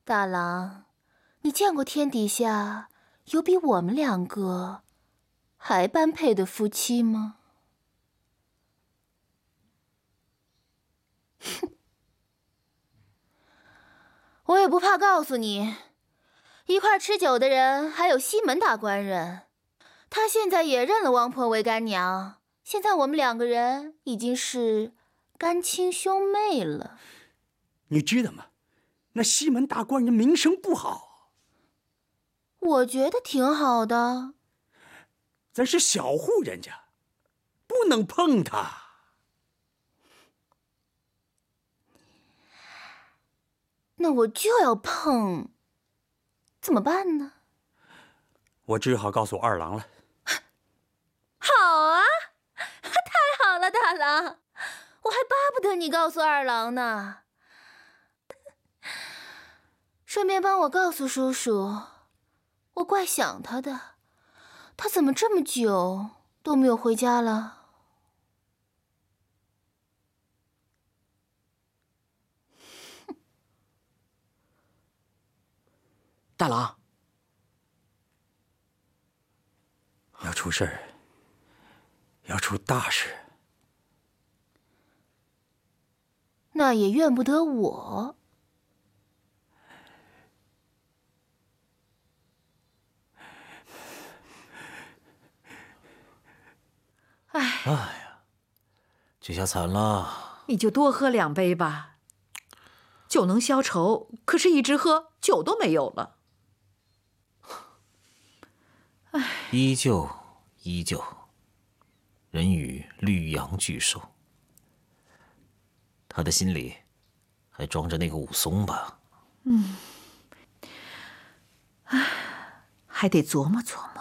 大郎，你见过天底下有比我们两个还般配的夫妻吗？哼，我也不怕告诉你，一块吃酒的人还有西门大官人，他现在也认了王婆为干娘，现在我们两个人已经是干亲兄妹了。 你知道吗？那西门大官人名声不好。 我觉得挺好的。 咱是小户人家，不能碰他。 那我就要碰，怎么办呢？ 我只好告诉二郎了。 好啊，太好了，大郎，我还巴不得你告诉二郎呢。顺便帮我告诉叔叔，我怪想他的，他怎么这么久都没有回家了？ 大郎， 要出事儿，要出大事。 那也怨不得我。 哎呀，这下惨了。 你就多喝2杯吧，酒能消愁，可是一直喝，酒都没有了。 依旧，人与绿杨俱瘦。他的心里还装着那个武松吧？ 还得琢磨琢磨。